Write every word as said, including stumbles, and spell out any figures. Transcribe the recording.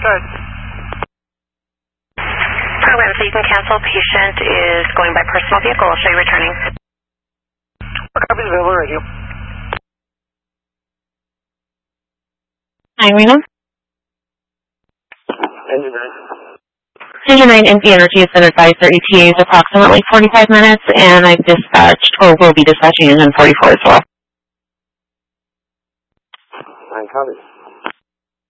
ahead. Program, so you can cancel. Patient is going by personal vehicle. I'll show you returning. Copy available radio. Hi, Rena. Engine nine. Engine nine, N P Energy has been advised their E T A is approximately forty-five minutes, and I've dispatched, or will be dispatching engine forty-four as well. Nine, copy.